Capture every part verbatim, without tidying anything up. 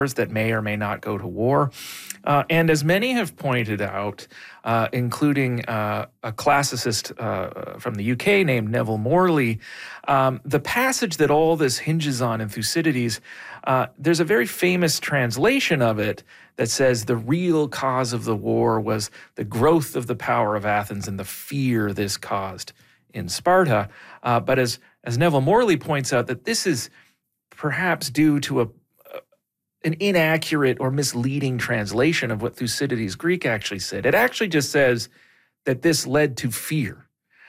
that may or may not go to war. Uh, and as many have pointed out, uh, including uh, a classicist uh, from the U K named Neville Morley, um, the passage that all this hinges on in Thucydides, uh, there's a very famous translation of it that says the real cause of the war was the growth of the power of Athens and the fear this caused in Sparta. Uh, but as, as Neville Morley points out, that this is perhaps due to a an inaccurate or misleading translation of what Thucydides' Greek actually said. It actually just says that this led to fear.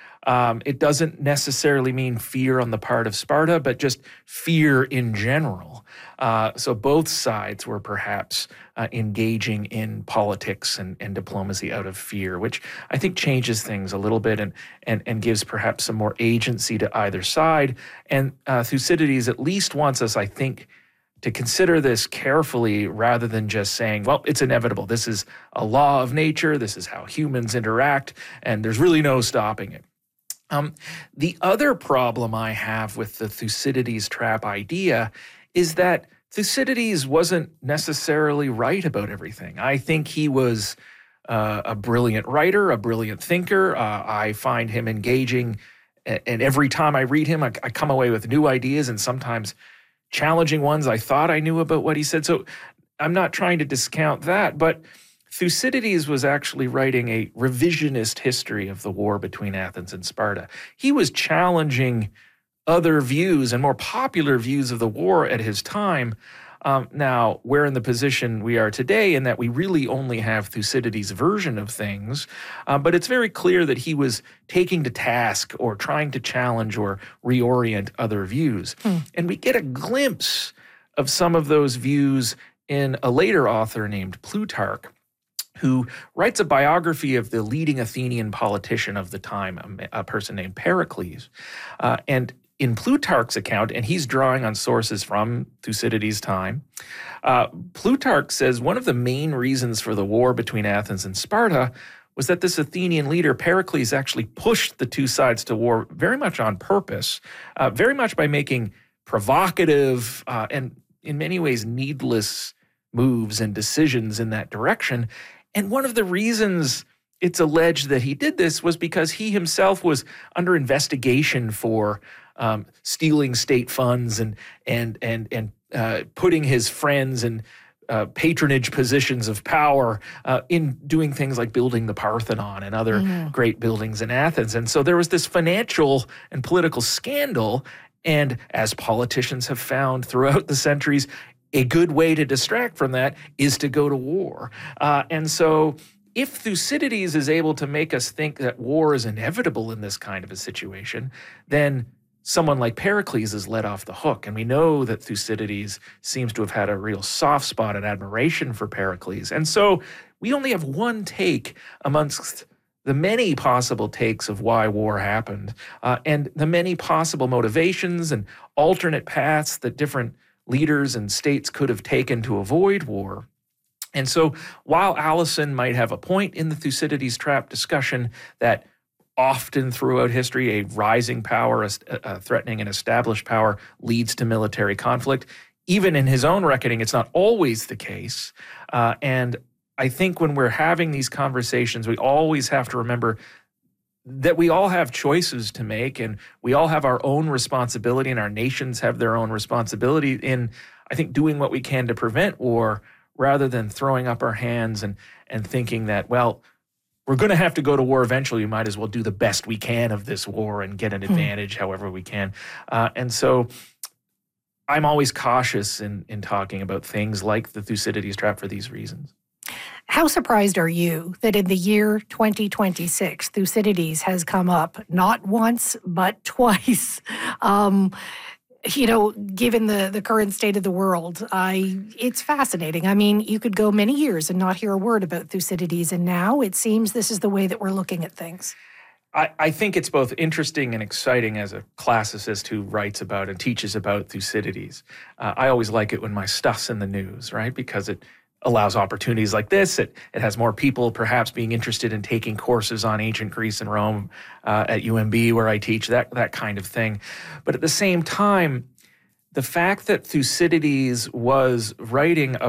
Um, it doesn't necessarily mean fear on the part of Sparta, but just fear in general. Uh, so both sides were perhaps uh, engaging in politics and, and diplomacy out of fear, which I think changes things a little bit and and, and gives perhaps some more agency to either side. And uh, Thucydides at least wants us, I think, to consider this carefully rather than just saying, well, it's inevitable. This is a law of nature. This is how humans interact, and there's really no stopping it. Um, the other problem I have with the Thucydides trap idea is that Thucydides wasn't necessarily right about everything. I think he was uh, a brilliant writer, a brilliant thinker. Uh, I find him engaging, and every time I read him, I, I come away with new ideas and sometimes challenging ones I thought I knew about what he said. So I'm not trying to discount that, but Thucydides was actually writing a revisionist history of the war between Athens and Sparta. He was challenging other views and more popular views of the war at his time. Um, now, we're in the position we are today in that we really only have Thucydides' version of things, uh, but it's very clear that he was taking to task or trying to challenge or reorient other views. Hmm. And we get a glimpse of some of those views in a later author named Plutarch, who writes a biography of the leading Athenian politician of the time, a, a person named Pericles. Uh, and in Plutarch's account, and he's drawing on sources from Thucydides' time, uh, Plutarch says one of the main reasons for the war between Athens and Sparta was that this Athenian leader, Pericles, actually pushed the two sides to war very much on purpose, uh, very much by making provocative uh, and in many ways needless moves and decisions in that direction. And one of the reasons it's alleged that he did this was because he himself was under investigation for um, stealing state funds and and and and uh, putting his friends in uh, patronage positions of power uh, in doing things like building the Parthenon and other mm-hmm. great buildings in Athens. And so there was this financial and political scandal. And as politicians have found throughout the centuries, a good way to distract from that is to go to war. Uh, and so if Thucydides is able to make us think that war is inevitable in this kind of a situation, then someone like Pericles is let off the hook. And we know that Thucydides seems to have had a real soft spot and admiration for Pericles. And so we only have one take amongst the many possible takes of why war happened, uh, and the many possible motivations and alternate paths that different leaders and states could have taken to avoid war. And so while Allison might have a point in the Thucydides trap discussion that often throughout history, a rising power, uh, threatening an established power, leads to military conflict, even in his own reckoning, it's not always the case. Uh, and I think when we're having these conversations, we always have to remember that we all have choices to make, and we all have our own responsibility, and our nations have their own responsibility in, I think, doing what we can to prevent war, rather than throwing up our hands and and thinking that, well, we're going to have to go to war eventually. We might as well do the best we can of this war and get an advantage hmm. however we can. Uh, and so I'm always cautious in, in talking about things like the Thucydides trap for these reasons. How surprised are you that in the year twenty twenty-six, Thucydides has come up not once, but twice? Um, you know, given the, the current state of the world, I it's fascinating. I mean, you could go many years and not hear a word about Thucydides, and now it seems this is the way that we're looking at things. I, I think it's both interesting and exciting as a classicist who writes about and teaches about Thucydides. Uh, I always like it when my stuff's in the news, right? Because it allows opportunities like this. It, it has more people perhaps being interested in taking courses on ancient Greece and Rome uh, at U M B where I teach, that, that kind of thing. But at the same time, the fact that Thucydides was writing a